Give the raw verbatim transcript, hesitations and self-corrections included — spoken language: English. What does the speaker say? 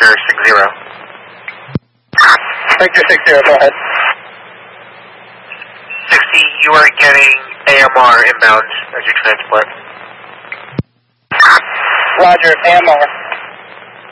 Victor six zero. Victor six zero, go ahead. sixty, you are getting A M R inbound as your transport. Roger, A M R.